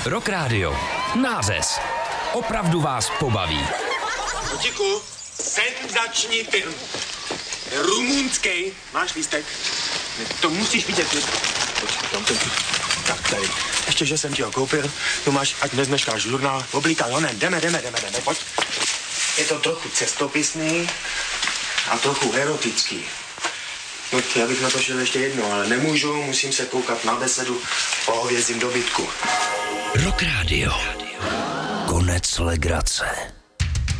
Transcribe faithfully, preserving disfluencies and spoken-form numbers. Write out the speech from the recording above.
Rock Radio. Nářez. Opravdu vás pobaví. Kotíku, senzační film. Rumunský. Máš lístek? To musíš vidět. Počkej, tam ten... Tak tady. Ještě, že jsem ti ho koupil. Tu máš, ať nezneškáš žurnál. Oblíkal honem. Jdeme, jdeme, jdeme, jdeme. Pojď. Je to trochu cestopisný a trochu erotický. No, já bych na to šel ještě jednou, ale nemůžu. Musím se koukat na besedu o hovězím dobytku. Rock Radio. Konec legrace.